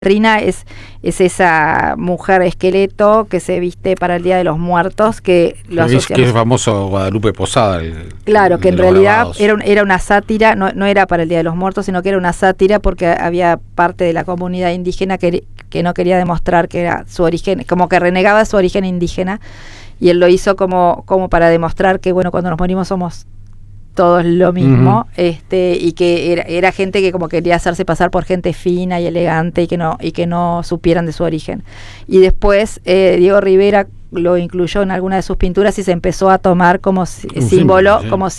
Rina es esa mujer esqueleto que se viste para el Día de los Muertos, que lo asociamos. Que es famoso Guadalupe Posada. Claro, que en realidad era una sátira, no era para el Día de los Muertos, sino que era una sátira porque había parte de la comunidad indígena que no quería demostrar que era su origen, como que renegaba su origen indígena, y él lo hizo como para demostrar que, bueno, cuando nos morimos somos todos lo mismo, y que era gente que como quería hacerse pasar por gente fina y elegante y que no supieran de su origen. Y después Diego Rivera lo incluyó en alguna de sus pinturas y se empezó a tomar como símbolo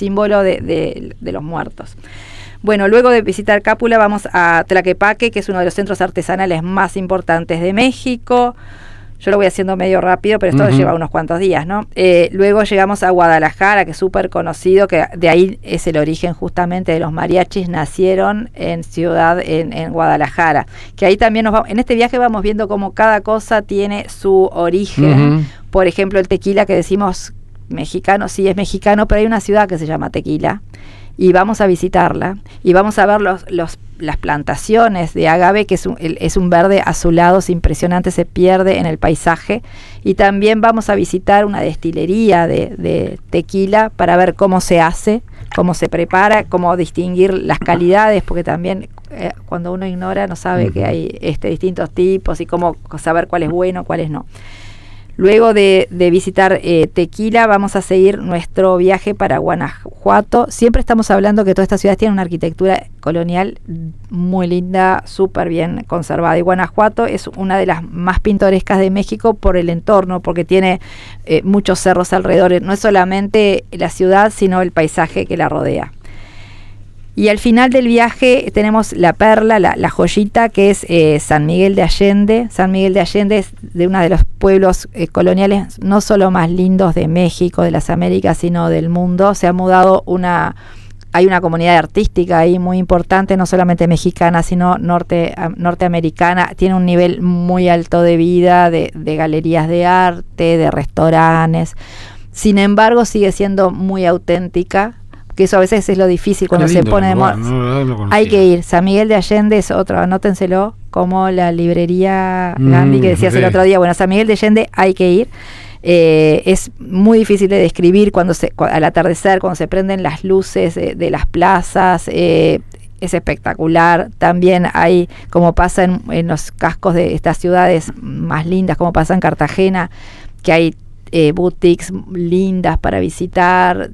de los muertos. Bueno, luego de visitar Cápula vamos a Tlaquepaque, que es uno de los centros artesanales más importantes de México. Yo lo voy haciendo medio rápido, pero esto lleva unos cuantos días, ¿no? Luego llegamos a Guadalajara, que es súper conocido, que de ahí es el origen justamente de los mariachis, nacieron en Guadalajara. Que ahí también en este viaje vamos viendo cómo cada cosa tiene su origen. Por ejemplo, el tequila que decimos mexicano, sí es mexicano, pero hay una ciudad que se llama Tequila. Y vamos a visitarla y vamos a ver las plantaciones de agave, que es un verde azulado, es impresionante, se pierde en el paisaje. Y también vamos a visitar una destilería de tequila para ver cómo se hace, cómo se prepara, cómo distinguir las calidades, porque también cuando uno ignora no sabe que hay distintos tipos y cómo saber cuál es bueno, cuál es no. Luego de visitar Tequila, vamos a seguir nuestro viaje para Guanajuato. Siempre estamos hablando que todas estas ciudades tienen una arquitectura colonial muy linda, súper bien conservada. Y Guanajuato es una de las más pintorescas de México por el entorno, porque tiene muchos cerros alrededor. No es solamente la ciudad, sino el paisaje que la rodea. Y al final del viaje tenemos la perla, la joyita, que es San Miguel de Allende. San Miguel de Allende es de uno de los pueblos coloniales no solo más lindos de México, de las Américas, sino del mundo. Se ha mudado hay una comunidad artística ahí muy importante, no solamente mexicana, sino norteamericana. Tiene un nivel muy alto de vida, de galerías de arte, de restaurantes. Sin embargo, sigue siendo muy auténtica, que eso a veces es lo difícil cuando se pone de moda. Hay que ir. San Miguel de Allende es otro, anótenselo, como la librería Gandhi que decías el otro día. Bueno, San Miguel de Allende hay que ir. Es muy difícil de describir al atardecer, cuando se prenden las luces de las plazas. Es espectacular. También hay, como pasa en los cascos de estas ciudades más lindas, como pasa en Cartagena, que hay boutiques lindas para visitar.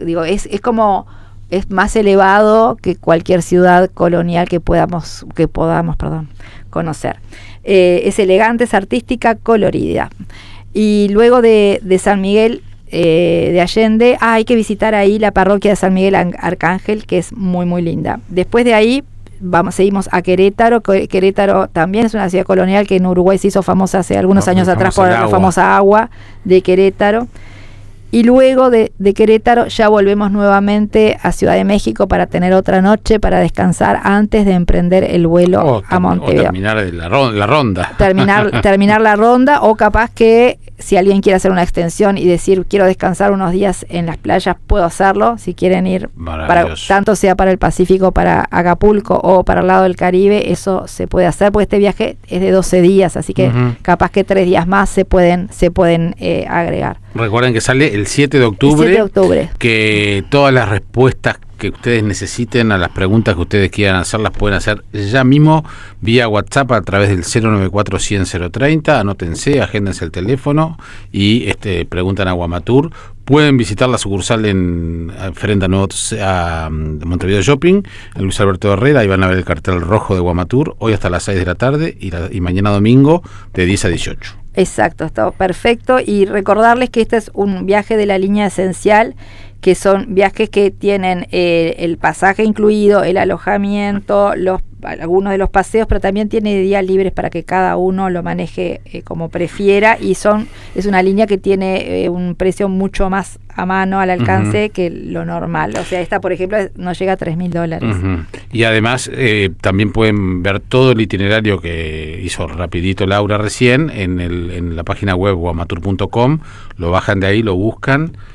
Es más elevado que cualquier ciudad colonial que podamos conocer. Es elegante, es artística, colorida. Y luego de San Miguel de Allende, hay que visitar ahí la parroquia de San Miguel Arcángel, que es muy muy linda. Después de ahí seguimos a Querétaro. Querétaro también es una ciudad colonial que en Uruguay se hizo famosa hace algunos años atrás por la famosa agua de Querétaro. Y luego de Querétaro ya volvemos nuevamente a Ciudad de México para tener otra noche, para descansar antes de emprender el vuelo a Montevideo. O terminar la ronda. Terminar la ronda, o capaz que si alguien quiere hacer una extensión y decir quiero descansar unos días en las playas, puedo hacerlo. Si quieren ir, tanto sea para el Pacífico, para Acapulco o para el lado del Caribe, eso se puede hacer, porque este viaje es de 12 días, así que capaz que 3 días más se pueden agregar. Recuerden que sale el 7 de octubre, que todas las respuestas que ustedes necesiten a las preguntas que ustedes quieran hacer las pueden hacer ya mismo vía WhatsApp a través del 094-100-030. Anótense, agéndense el teléfono y preguntan a Guamatur. Pueden visitar la sucursal frente a Montevideo Shopping, en Luis Alberto Herrera. Ahí van a ver el cartel rojo de Guamatur, hoy hasta las 6 de la tarde y mañana domingo de 10 a 18. Exacto, está perfecto. Y recordarles que este es un viaje de la línea esencial, que son viajes que tienen el pasaje incluido, el alojamiento, algunos de los paseos, pero también tiene días libres para que cada uno lo maneje como prefiera, y es una línea que tiene un precio mucho más a mano, al alcance, que lo normal. O sea, esta, por ejemplo, no llega a $3,000. Y además también pueden ver todo el itinerario que hizo rapidito Laura recién en la página web guamatur.com. Lo bajan de ahí, lo buscan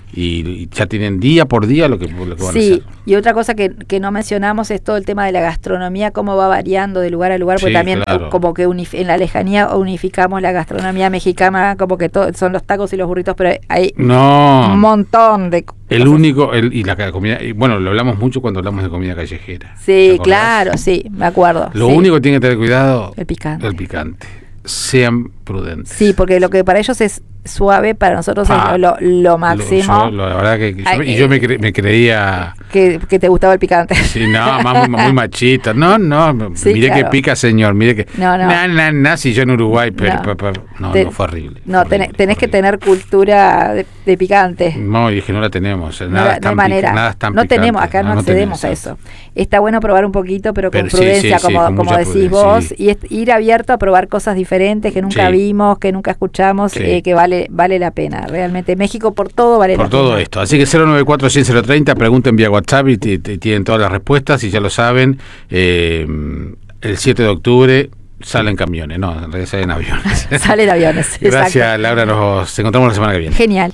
y ya tienen día por día lo que van a hacer. Sí, y otra cosa que no mencionamos es todo el tema de la gastronomía, cómo va variando de lugar a lugar, porque también como que en la lejanía unificamos la gastronomía mexicana, como que son los tacos y los burritos, pero hay un montón de cosas. Y la comida, y bueno, lo hablamos mucho cuando hablamos de comida callejera. Sí, claro, sí, me acuerdo. Lo único que tiene que tener cuidado, el picante. Sean prudentes. Sí, porque lo que para ellos es suave, para nosotros es lo máximo. La verdad que yo me creía que te gustaba el picante. Sí, no, muy machista. No, sí, mire que pica, señor, mire que si yo en Uruguay, no fue horrible. No, tenés que tener cultura de picante. No, dije, no la tenemos. Nada es tan no tenemos, acá no accedemos a eso. Está bueno probar un poquito, pero con prudencia, como decís vos, y ir abierto a probar cosas diferentes que nunca vimos, que nunca escuchamos, que vale la pena. Realmente México por todo vale la pena. Por todo esto. Así que 094-100-030, pregunten vía WhatsApp y tienen todas las respuestas, y ya lo saben, el 7 de octubre salen camiones, no, en realidad salen aviones. Salen aviones. Gracias, exacto. Laura, nos encontramos la semana que viene. Genial.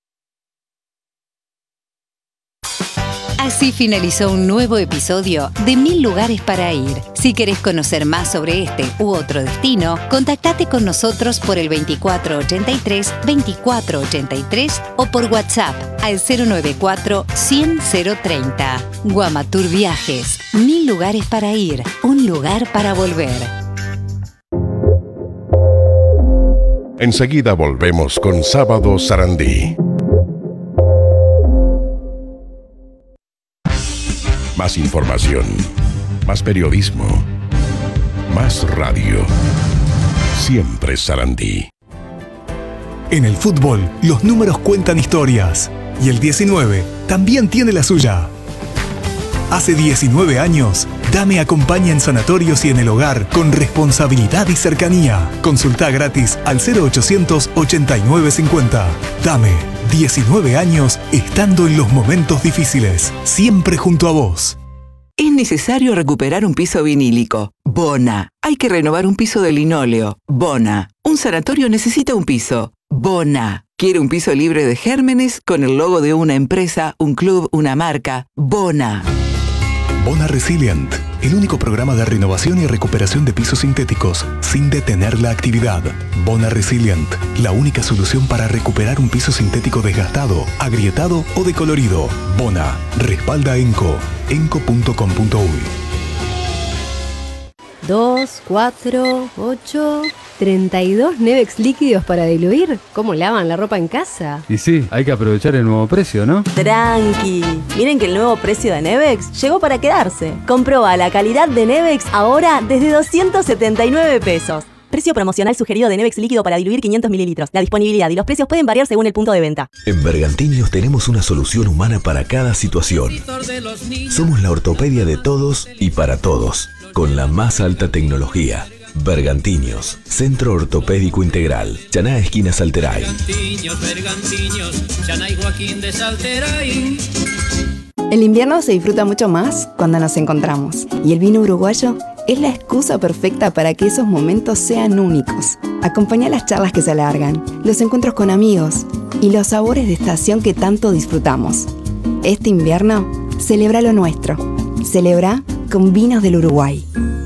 Así finalizó un nuevo episodio de 1000 lugares para ir. Si querés conocer más sobre este u otro destino, contactate con nosotros por el 2483-2483 o por WhatsApp al 094-100-030. Guamatur Viajes, 1000 lugares para ir, un lugar para volver. Enseguida volvemos con Sábado Sarandí. Más información, más periodismo, más radio. Siempre Sarandí. En el fútbol, los números cuentan historias. Y el 19 también tiene la suya. Hace 19 años, Dame acompaña en sanatorios y en el hogar con responsabilidad y cercanía. Consulta gratis al 0800 8950. Dame, 19 años estando en los momentos difíciles, siempre junto a vos. Es necesario recuperar un piso vinílico. Bona. Hay que renovar un piso de linóleo. Bona. Un sanatorio necesita un piso. Bona. ¿Quiere un piso libre de gérmenes con el logo de una empresa, un club, una marca? Bona. Bona Resilient, el único programa de renovación y recuperación de pisos sintéticos sin detener la actividad. Bona Resilient, la única solución para recuperar un piso sintético desgastado, agrietado o decolorido. Bona, respalda ENCO, enco.com.uy. 2, 4, 8, 32 Nevex líquidos para diluir. ¿Cómo lavan la ropa en casa? Y sí, hay que aprovechar el nuevo precio, ¿no? Tranqui. Miren que el nuevo precio de Nevex llegó para quedarse. Comproba la calidad de Nevex ahora desde 279 pesos. Precio promocional sugerido de Nevex líquido para diluir 500 mililitros. La disponibilidad y los precios pueden variar según el punto de venta. En Bergantinios tenemos una solución humana para cada situación. Somos la ortopedia de todos y para todos, con la más alta tecnología. Bergantinios, Centro Ortopédico Integral, Chaná esquina Salteray. Bergantinios, Chaná y Joaquín de Salteray. El invierno se disfruta mucho más cuando nos encontramos. Y el vino uruguayo es la excusa perfecta para que esos momentos sean únicos. Acompaña las charlas que se alargan, los encuentros con amigos y los sabores de estación que tanto disfrutamos. Este invierno, celebra lo nuestro. Celebra con vinos del Uruguay.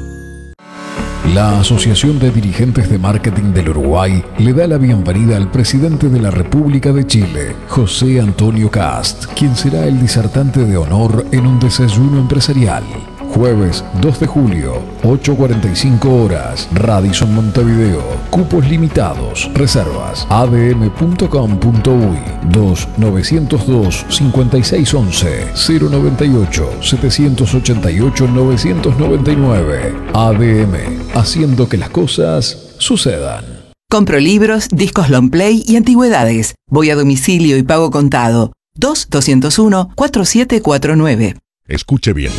La Asociación de Dirigentes de Marketing del Uruguay le da la bienvenida al presidente de la República de Chile, José Antonio Cast, quien será el disertante de honor en un desayuno empresarial. Jueves 2 de julio, 8:45 horas, Radisson Montevideo. Cupos limitados. Reservas adm.com.uy 2902-5611 098-788-999. ADM, haciendo que las cosas sucedan. Compro libros, discos long play y antigüedades. Voy a domicilio y pago contado. 2-201-4749. Escuche bien.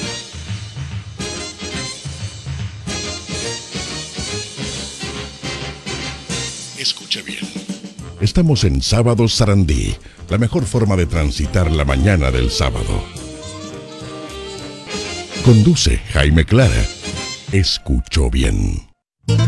Escuche bien. Estamos en Sábado Sarandí, la mejor forma de transitar la mañana del sábado. Conduce Jaime Clara. Escucho bien.